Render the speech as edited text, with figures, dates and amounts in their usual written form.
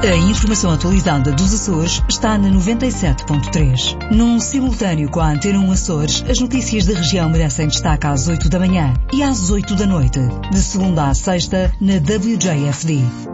A informação atualizada dos Açores está na 97.3. Num simultâneo com a Antena 1 Açores, as notícias da região merecem destaque às 8 da manhã e às 8 da noite, de segunda à sexta, na WJFD.